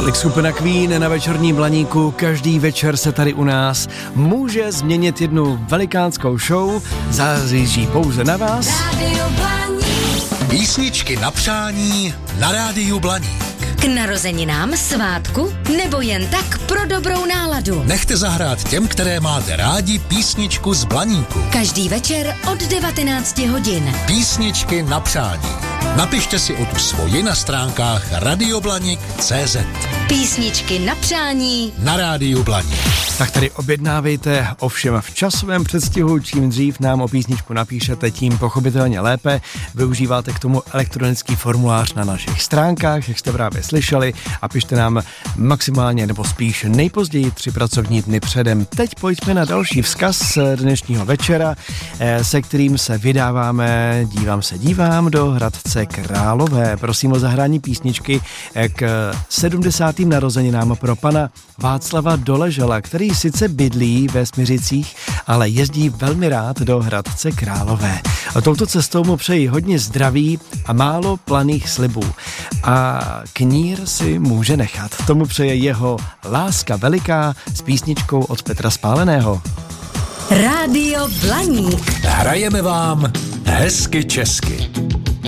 Tolik skupina Queen na večerním Blaníku. Každý večer se tady u nás může změnit jednu velikánskou show. Záleží pouze na vás. Písničky na přání na Rádiu Blaník. K narozeninám, svátku nebo jen tak pro dobrou náladu. Nechte zahrát těm, které máte rádi, písničku z Blaníku. Každý večer od 19 hodin. Písničky na přání. Napište si o tu svoji na stránkách radioblanik.cz. Písničky na přání na Rádiu Blaník. Tak tady objednávejte, ovšem v časovém předstihu, čím dřív nám o písničku napíšete, tím pochopitelně lépe. Využíváte k tomu elektronický formulář na našich stránkách, jak jste právě slyšeli, a pište nám maximálně nebo spíš nejpozději 3 pracovní dny předem. Teď pojďme na další vzkaz dnešního večera, se kterým se vydáváme, dívám do Hradce Králové. Prosím o zahrání písničky k 70. narozeninám pro pana Václava Doležela, který sice bydlí ve Smiřicích, ale jezdí velmi rád do Hradce Králové. A touto cestou mu přeji hodně zdraví a málo planých slibů. A knír si může nechat. Tomu přeje jeho Láska veliká s písničkou od Petra Spáleného. Rádio Blaník. Hrajeme vám hezky česky.